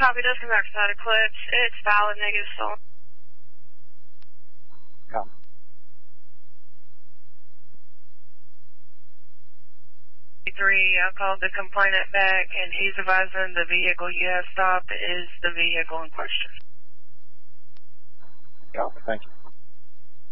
Copy, does come back without Eclipse. It's valid, negative stolen. Yeah. I called the complainant back, and he's advising the vehicle you have stopped is the vehicle in question. Yeah, thank you.